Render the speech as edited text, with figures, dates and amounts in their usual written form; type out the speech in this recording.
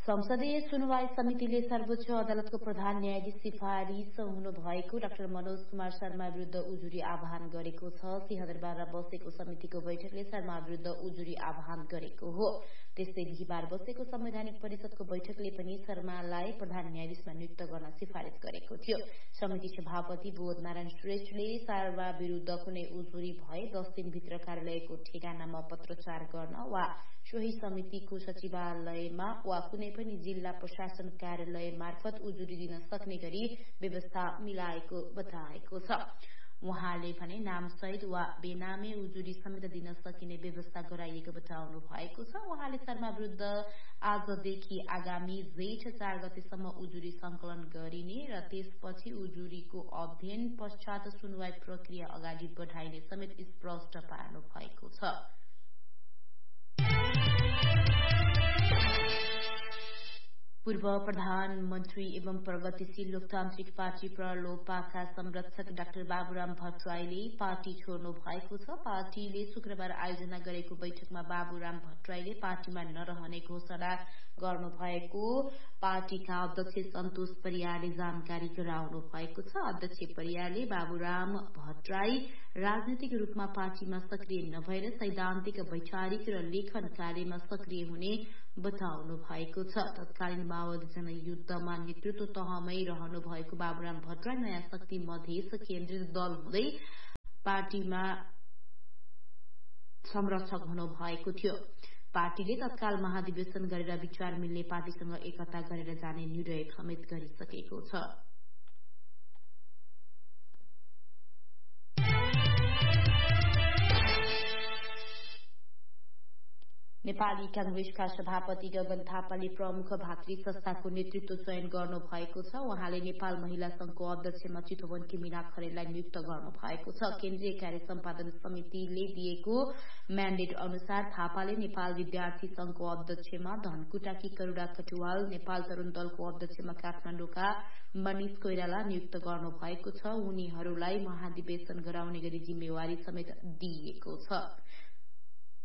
संसदीय सुनवाई समितिले सर्वोच्च अदालतको प्रधान न्यायाधीश सिफारिस हुनुभएको डाक्टर मनोज कुमार शर्मा विरूद्ध उजुरी आह्वान गरेको छ। सिंहदरबारमा बसेको समितिको बैठकले शर्मा विरूद्ध उजुरी आह्वान गरेको हो। त्यस्तै बिहिबार बसेको संवैधानिक परिषदको बैठकले पनि शर्मालाई प्रधान न्यायाधीशमा नियुक्त गर्न सिफारिस गरेको थियो। समिति सभापति बोधनारायण श्रेष्ठले शर्मा विरूद्ध कुनै उजुरी भए 10 दिनभित्र कार्यालयको ठेगानामा पत्रचार गर्न वा सोही समितिको सचिवालयमा वा कुनै पनि जिल्ला प्रशासन कार्यालय मार्फत उजुरी दिन सक्ने गरी व्यवस्था मिलाएको बताएको छ। उहाँले भने नामसहित वा बेनामे उजुरी समेत दिन सकिने व्यवस्था गराइएको बताउनु भएको छ। उहाँले शर्मा विरूद्ध आजदेखि आगामी जेठ 4 गतेसम्म उजुरी संकलन गरिने र त्यसपछि उजुरीको अध्ययन पश्चात सुनवाई प्रक्रिया अगाडि बढाइने समेत स्पष्ट पार्नु भएको छ। पूर्व प्रधानमन्त्री एवं प्रगतिशील लोकतान्त्रिक पार्टी प्रलोपाका संरक्षक डाक्टर बाबुराम भट्टराईले पार्टी छोड्नु भएको छ। पार्टीले शुक्रबार आयोजना गरेको बैठकमा बाबुराम भट्टराईले पार्टीमा नरहने घोषणा गर्नुभएको पार्टीका अध्यक्ष सन्तोष परियारले जानकारी गराउनु भएको छ। अध्यक्ष परियारले बाबुराम भट्टराई राजनैतिक रूपमा पार्टीमा सक्रिय नभएर सैद्धान्तिक वैचारिक र लेखन कार्यमा सक्रिय हुने बताउनु भएको छ। तत्कालीन माओवादी जनयुद्धमा नेतृत्व तहमै रहनु भएको बाबुराम भट्टराई नयाँ शक्ति मधेस केन्द्रित दल हुँदै पार्टीमा संरक्षक हुनु भएको थियो। पार्टीले तत्काल महाधिवेशन गरेर विचार मिल्ने पार्टीसँग एकता गरेर जाने निर्णय समेत गरिसकेको छ। नेपाली कांग्रेसका सभापति गगन थापाले प्रमुख भातृ संस्थाको नेतृत्व चयन गर्नु भएको छ। उहाँले नेपाल महिला संघको अध्यक्षमा चितवनकी मीना खरेललाई नियुक्त गर्नु भएको छ। केन्द्रीय कार्य सम्पादन समितिले दिएको म्यान्डेट अनुसार थापाले नेपाल विद्यार्थी संघको अध्यक्षमा धनकुटाकी करुणा कटुवाल, नेपाल तरुण दलको अध्यक्षमा काठमाडौँका मनिष कोइराला नियुक्त गर्नु भएको छ। उनीहरूलाई महाधिवेशन गराउने गरी जिम्मेवारी समेत दिइएको छ।